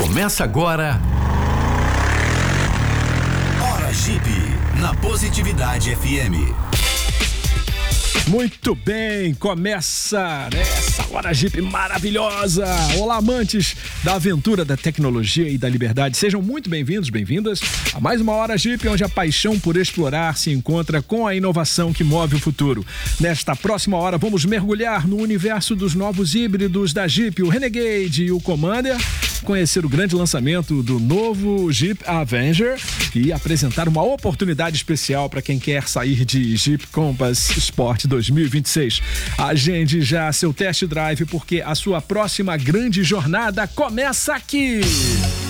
Começa agora. Hora Jeep, na Positividade FM. Muito bem, começa essa Hora Jeep maravilhosa. Olá, amantes da aventura, da tecnologia e da liberdade. Sejam muito bem-vindos, bem-vindas a mais uma Hora Jeep, onde a paixão por explorar se encontra com a inovação que move o futuro. Nesta próxima hora, vamos mergulhar no universo dos novos híbridos da Jeep, o Renegade e o Commander, conhecer o grande lançamento do novo Jeep Avenger e apresentar uma oportunidade especial para quem quer sair de Jeep Compass Sport 2026. Agende já seu test drive, porque a sua próxima grande jornada começa aqui.